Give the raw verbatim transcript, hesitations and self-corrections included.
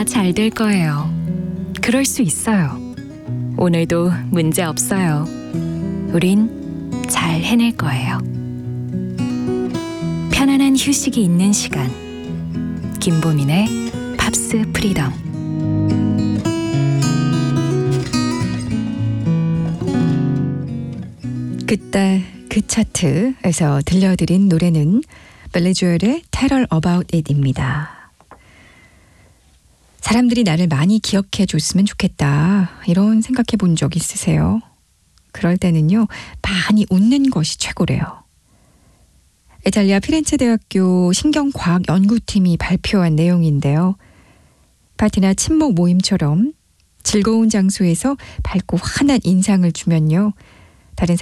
다 잘 될 거예요. 그럴 수 있어요. 오늘도 문제 없어요. 우린 잘 해낼 거예요. 편안한 휴식이 있는 시간. 김보민의 팝스 프리덤. 그때 그 차트에서 들려드린 노래는 빌리 조엘의 Tell About It입니다. 사람들이 나를 많이 기억해 줬으면 좋겠다, 이런 생각해 본 적 있으세요? 그럴 때는요, 많이 웃는 것이 최고래요. 이탈리아 피렌체 대학교 신경과학 연구팀이 발표한 내용인데요. 파티나 친목 모임처럼 즐거운 장소에서 밝고 환한 인상을 주면요, 다른